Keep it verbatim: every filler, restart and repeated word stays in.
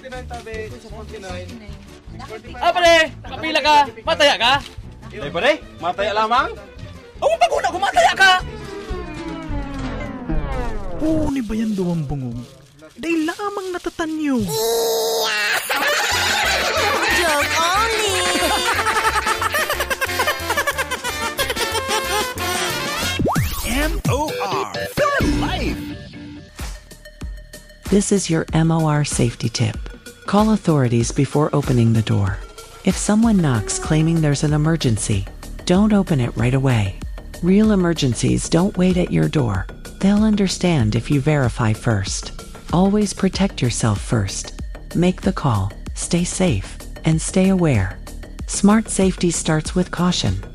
Ah, pare! Kapila ka! Mataya ka! Ay, pare, mataya lamang. Ang paguna ko, mataya ka! Oo, ni ba yan duwang bungong? Dahil lamang natatanyo. Joke only! M O R for life! This is your M O R safety tip. Call authorities before opening the door. If someone knocks claiming there's an emergency, don't open it right away. Real emergencies don't wait at your door. They'll understand if you verify first. Always protect yourself first. Make the call, stay safe, and stay aware. Smart safety starts with caution.